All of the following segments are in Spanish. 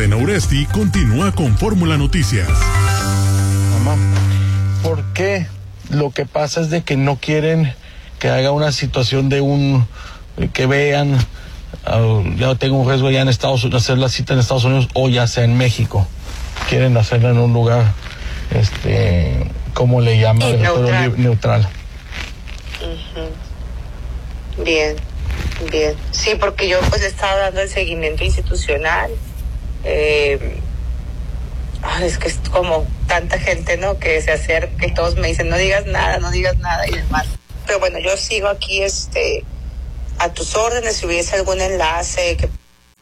Cadena Uresti continúa con Fórmula Noticias. Mamá, ¿por qué? Lo que pasa es de que no quieren que haga una situación de que vean, ya tengo un riesgo ya en Estados Unidos, hacer la cita en Estados Unidos o ya sea en México. Quieren hacerla en un lugar, ¿cómo le llaman? Neutral. Uh-huh. Bien. Sí, porque yo pues estaba dando el seguimiento institucional. Es que es como tanta gente, ¿no? Que se acerca y todos me dicen, no digas nada y demás. Pero bueno, yo sigo aquí, a tus órdenes, si hubiese algún enlace que...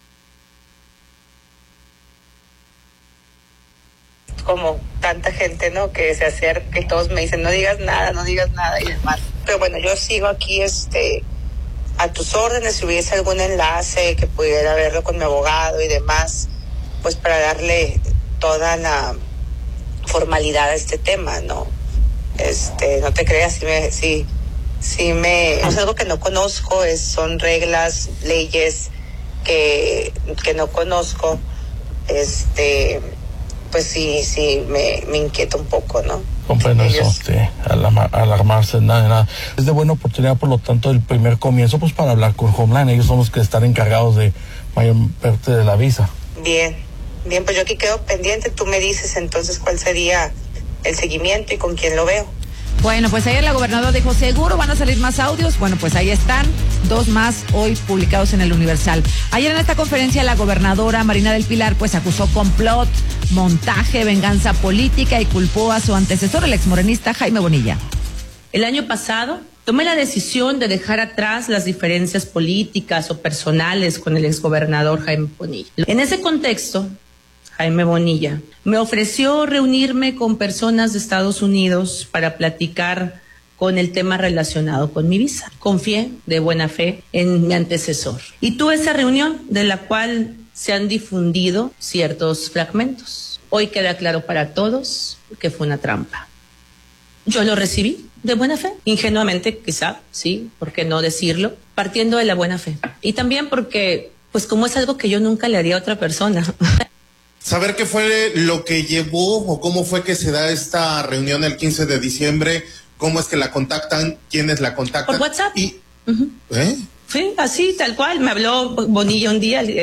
como tanta gente, ¿no? Que se acerca y todos me dicen, no digas nada y demás. Pero bueno, yo sigo aquí, a tus órdenes, si hubiese algún enlace que pudiera verlo con mi abogado y demás, pues para darle toda la formalidad a este tema, ¿no? No te creas, es algo que no conozco, son reglas, leyes que no conozco, pues sí me inquieta un poco, ¿no? Comprendo eso, alarmarse, nada. Es de buena oportunidad, por lo tanto, el primer comienzo, pues para hablar con Homeland. Ellos son los que están encargados de mayor parte de la visa. Bien, pues yo aquí quedo pendiente. Tú me dices entonces cuál sería el seguimiento y con quién lo veo. Bueno, pues ayer la gobernadora dijo, seguro van a salir más audios. Bueno, pues ahí están, 2 más hoy publicados en el Universal. Ayer en esta conferencia la gobernadora Marina del Pilar pues acusó complot, montaje, venganza política y culpó a su antecesor, el exmorenista Jaime Bonilla. El año pasado tomé la decisión de dejar atrás las diferencias políticas o personales con el exgobernador Jaime Bonilla. En ese contexto, Jaime Bonilla me ofreció reunirme con personas de Estados Unidos para platicar con el tema relacionado con mi visa. Confié de buena fe en mi antecesor y tuve esa reunión de la cual se han difundido ciertos fragmentos. Hoy queda claro para todos que fue una trampa. Yo lo recibí de buena fe, ingenuamente quizá, sí, ¿por qué no decirlo? Partiendo de la buena fe. Y también porque, pues como es algo que yo nunca le haría a otra persona. Saber qué fue lo que llevó o cómo fue que se da esta reunión el 15 de diciembre, cómo es que la contactan, quiénes la contactan. Por WhatsApp. Uh-huh. Sí, así, tal cual. Me habló Bonilla un día, el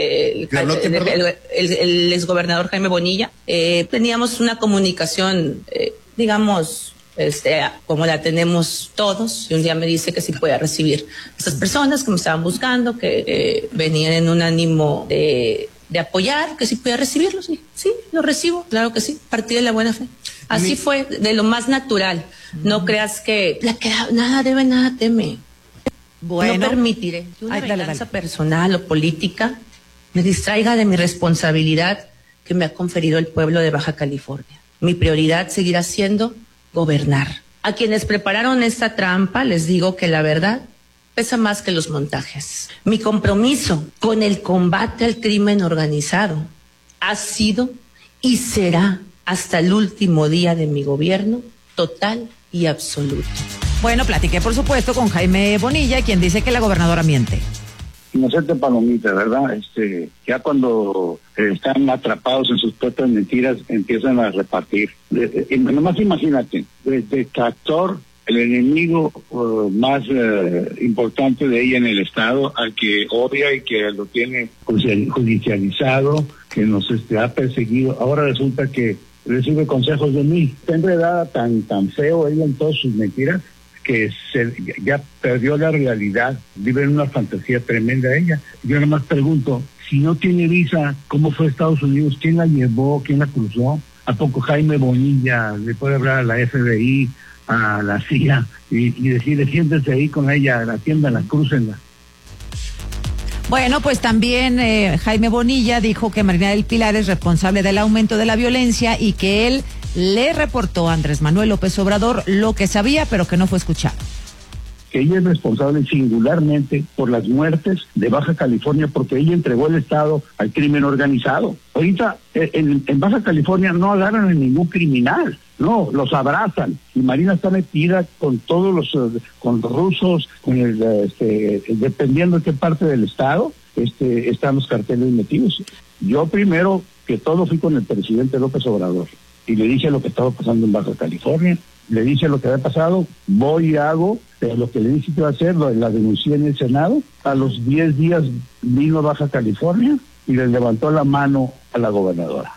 exgobernador Jaime Bonilla. Teníamos una comunicación, digamos, como la tenemos todos, y un día me dice que sí podía recibir a estas personas que me estaban buscando, que venían en un ánimo de apoyar, que sí podía recibirlos. Sí, lo recibo, claro que sí, partí de la buena fe. Así fue, de lo más natural. No creas que nada debe, nada teme. Bueno, no permitiré que una venganza personal o política me distraiga de mi responsabilidad que me ha conferido el pueblo de Baja California. Mi prioridad seguirá siendo gobernar. A quienes prepararon esta trampa les digo que la verdad pesa más que los montajes. Mi compromiso con el combate al crimen organizado ha sido y será hasta el último día de mi gobierno total y absoluto. Bueno, platiqué por supuesto con Jaime Bonilla, quien dice que la gobernadora miente. Inocente palomita, ¿verdad? Ya cuando están atrapados en sus propias mentiras, empiezan a repartir. Nomás imagínate, de detractor, el enemigo más importante de ella en el Estado, al que odia y que lo tiene judicializado, que nos ha perseguido, ahora resulta que recibe consejos de mí. Está enredada tan feo ella en todas sus mentiras, que ya perdió la realidad, vive en una fantasía tremenda ella. Yo nada más pregunto, si no tiene visa, ¿cómo fue a Estados Unidos? ¿Quién la llevó? ¿Quién la cruzó? ¿A poco Jaime Bonilla le puede hablar a la FBI, a la CIA y decirle, siéntese ahí con ella, atiéndala, crúcenla? Bueno, pues también Jaime Bonilla dijo que Marina del Pilar es responsable del aumento de la violencia y que él le reportó a Andrés Manuel López Obrador lo que sabía, pero que no fue escuchado. Que ella es responsable singularmente por las muertes de Baja California, porque ella entregó el Estado al crimen organizado. Ahorita en Baja California no agarran a ningún criminal, no, los abrazan. Y Marina está metida con todos con los rusos, con dependiendo de qué parte del Estado, están los carteles metidos. Yo primero que todo fui con el presidente López Obrador y le dije lo que estaba pasando en Baja California, le dije lo que había pasado, voy y hago, pero lo que le dije que iba a hacer, la denuncié en el Senado. A los 10 días vino a Baja California y le levantó la mano a la gobernadora.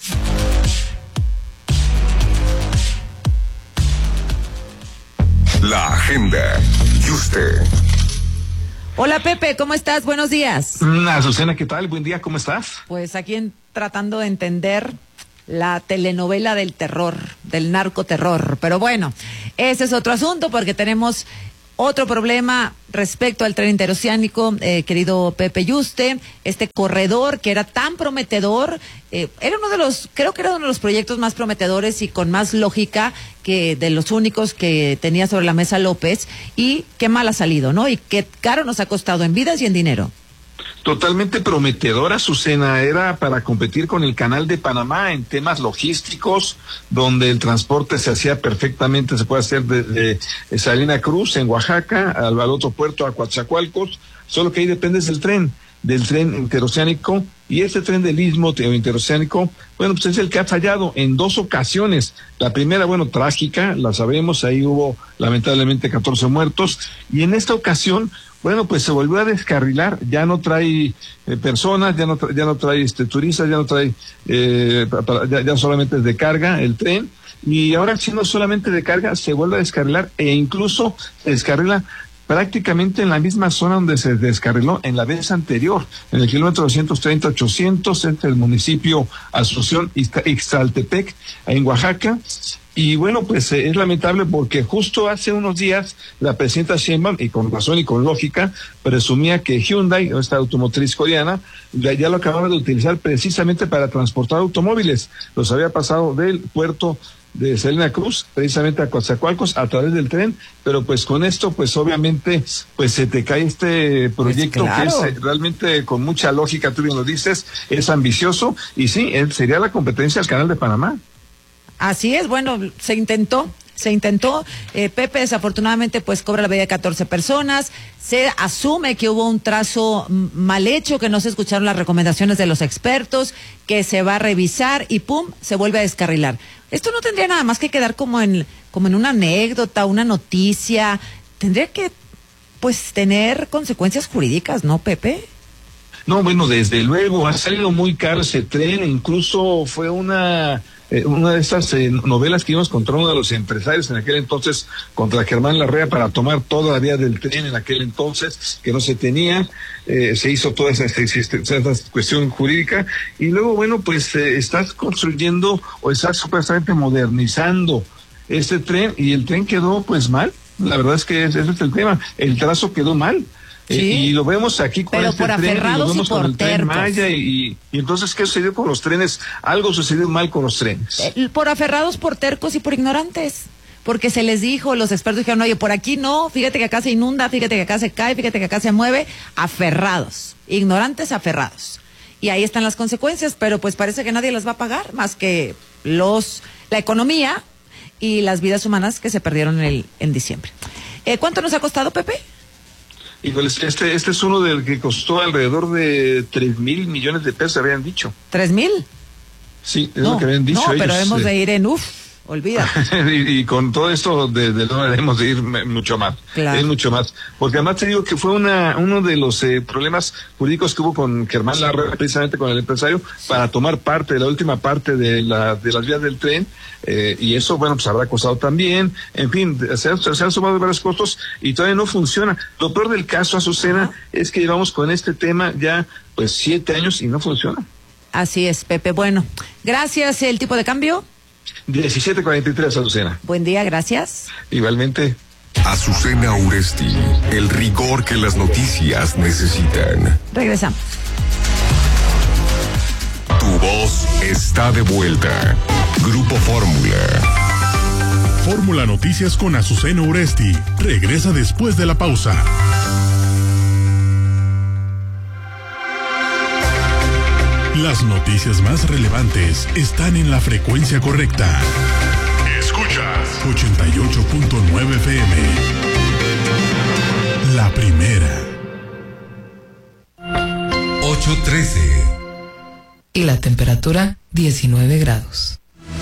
La agenda y usted. Hola Pepe, ¿cómo estás? Buenos días. Azucena, ¿qué tal? Buen día, ¿cómo estás? Pues aquí tratando de entender la telenovela del terror, del narcoterror. Pero bueno, ese es otro asunto porque tenemos otro problema respecto al tren interoceánico, querido Pepe Yuste, este corredor que era tan prometedor, era creo que era uno de los proyectos más prometedores y con más lógica que de los únicos que tenía sobre la mesa López, y qué mal ha salido, ¿no? Y qué caro nos ha costado en vidas y en dinero. Totalmente prometedora, Azucena, era para competir con el Canal de Panamá en temas logísticos, donde el transporte se hacía perfectamente, se puede hacer de Salina Cruz en Oaxaca al otro puerto a Coatzacoalcos, solo que ahí dependes del tren interoceánico, y este tren del Istmo interoceánico, bueno, pues es el que ha fallado en 2 ocasiones. La primera, bueno, trágica, la sabemos, ahí hubo lamentablemente 14 muertos, y en esta ocasión, bueno, pues se volvió a descarrilar, ya no trae personas, ya no trae turistas, ya no trae, ya solamente es de carga el tren, y ahora siendo solamente de carga se vuelve a descarrilar, e incluso se descarrila prácticamente en la misma zona donde se descarriló en la vez anterior, en el kilómetro 230-800, entre el municipio Asunción Ixtaltepec, en Oaxaca. Y bueno, pues es lamentable porque justo hace unos días la presidenta Sheinbaum, y con razón y con lógica, presumía que Hyundai, esta automotriz coreana, ya lo acababa de utilizar precisamente para transportar automóviles. Los había pasado del puerto de Salina Cruz precisamente a Coatzacoalcos a través del tren, pero pues con esto pues obviamente pues se te cae este proyecto, pues claro, que es realmente con mucha lógica, tú bien lo dices, es ambicioso, y sí, sería la competencia al Canal de Panamá. Así es, bueno, se intentó, Pepe desafortunadamente pues cobra la vida de 14 personas, se asume que hubo un trazo mal hecho, que no se escucharon las recomendaciones de los expertos, que se va a revisar y pum, se vuelve a descarrilar. Esto no tendría nada más que quedar como en una anécdota, una noticia, tendría que pues tener consecuencias jurídicas, ¿no, Pepe? No, bueno, desde luego, ha salido muy caro ese tren, incluso fue una de esas novelas que vimos contra uno de los empresarios en aquel entonces, contra Germán Larrea, para tomar toda la vía del tren en aquel entonces, que no se tenía, se hizo toda esa cuestión jurídica, y luego, bueno, pues estás construyendo o estás supuestamente modernizando este tren, y el tren quedó pues mal, la verdad es que ese es el tema, el trazo quedó mal. Sí. Y lo vemos aquí con este tren, y lo vemos con el tren Maya, y entonces, ¿qué sucedió con los trenes? Algo sucedió mal con los trenes. Por aferrados, por tercos y por ignorantes. Porque se les dijo, los expertos dijeron, oye, por aquí no, fíjate que acá se inunda, fíjate que acá se cae, fíjate que acá se mueve. Aferrados, ignorantes aferrados. Y ahí están las consecuencias, pero pues parece que nadie las va a pagar, más que la economía y las vidas humanas que se perdieron en diciembre. ¿Cuánto nos ha costado, Pepe? Híjole, este es uno del que costó alrededor de 3,000 millones de pesos, habían dicho. ¿3,000? Sí, es lo que habían dicho ellos. No, pero hemos de ir en olvida. y con todo esto de dólar hemos de ir mucho más. Claro. Es mucho más. Porque además te digo que fue uno de los problemas jurídicos que hubo con Germán Larrea, precisamente con el empresario, para tomar parte de la última parte de las vías del tren, y eso, bueno, pues habrá costado también. En fin, se han sumado varios costos y todavía no funciona. Lo peor del caso, Azucena, es que llevamos con este tema ya pues 7 años y no funciona. Así es, Pepe. Bueno, gracias. ¿El tipo de cambio? 17.43, Azucena. Buen día, gracias. Igualmente. Azucena Uresti, el rigor que las noticias necesitan. Regresamos. Tu voz está de vuelta. Grupo Fórmula. Fórmula Noticias con Azucena Uresti. Regresa después de la pausa. Las noticias más relevantes están en la frecuencia correcta. Escuchas 88.9 FM. La primera. y la temperatura 19 grados.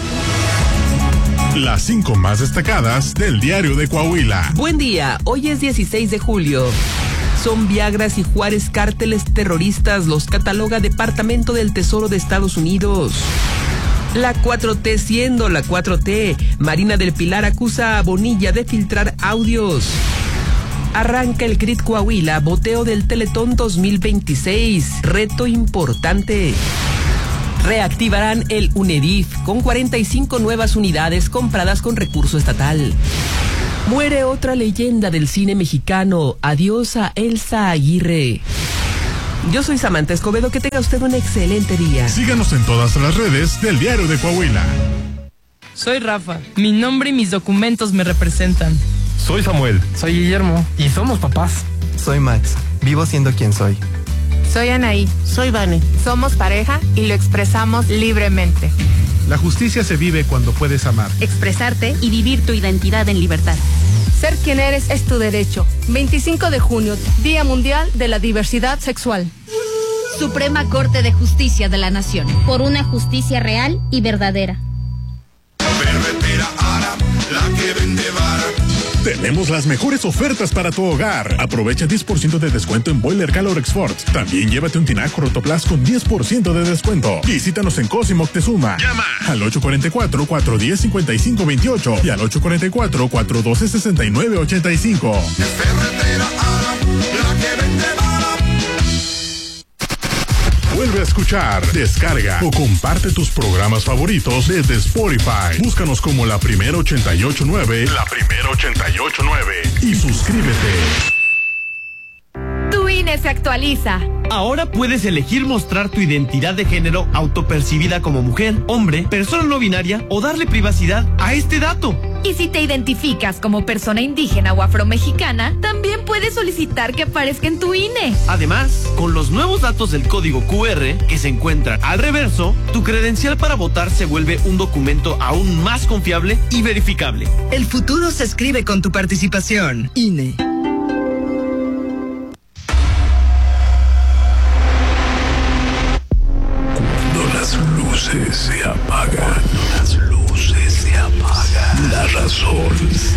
Las 5 más destacadas del Diario de Coahuila. Buen día, hoy es 16 de julio. Son Viagras y Juárez cárteles terroristas, los cataloga Departamento del Tesoro de Estados Unidos. La 4T siendo la 4T, Marina del Pilar acusa a Bonilla de filtrar audios. Arranca el CRIT Coahuila, boteo del Teletón 2026, reto importante. Reactivarán el UNEDIF con 45 nuevas unidades compradas con recurso estatal. Muere otra leyenda del cine mexicano, adiós a Elsa Aguirre. Yo soy Samantha Escobedo, que tenga usted un excelente día. Síganos en todas las redes del Diario de Coahuila. Soy Rafa, mi nombre y mis documentos me representan. Soy Samuel. Soy Guillermo y somos papás. Soy Max, vivo siendo quien soy. Soy Anaí. Soy Vane. Somos pareja y lo expresamos libremente. La justicia se vive cuando puedes amar, expresarte y vivir tu identidad en libertad. Ser quien eres es tu derecho. 25 de junio, Día Mundial de la Diversidad Sexual. Suprema Corte de Justicia de la Nación. Por una justicia real y verdadera. Tenemos las mejores ofertas para tu hogar. Aprovecha 10% de descuento en Boiler Calorex Ford. También llévate un tinaco Rotoplas con 10% de descuento. Visítanos en Cosimo Moctezuma. Llama al 844-410-5528 y al 844-412-6985. Vuelve a escuchar, descarga o comparte tus programas favoritos desde Spotify. Búscanos como La Primera 88.9, La Primera 88.9 y suscríbete. Tu INE se actualiza. Ahora puedes elegir mostrar tu identidad de género autopercibida como mujer, hombre, persona no binaria o darle privacidad a este dato. Y si te identificas como persona indígena o afromexicana, también puedes solicitar que aparezca en tu INE. Además, con los nuevos datos del código QR que se encuentran al reverso, tu credencial para votar se vuelve un documento aún más confiable y verificable. El futuro se escribe con tu participación. INE.